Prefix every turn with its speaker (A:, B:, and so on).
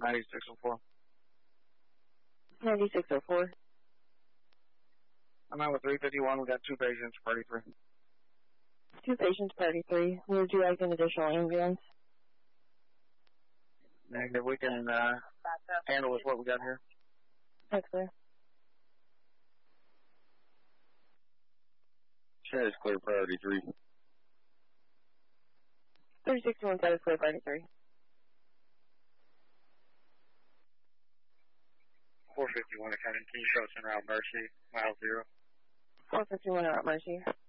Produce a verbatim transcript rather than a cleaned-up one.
A: ninety-six oh four.
B: ninety-six oh four.
A: I'm out with three fifty-one. We got two patients, party three.
B: Two patients, party three. Would you like an additional ambulance?
A: Negative. We can uh, handle with what we got here.
B: That's clear.
C: That is clear, priority three.
B: thirty-six oh one, that is clear, party three.
A: four fifty-one, attending. Can you show us en route Mercy, mile zero?
B: four fifty-one, en route Mercy.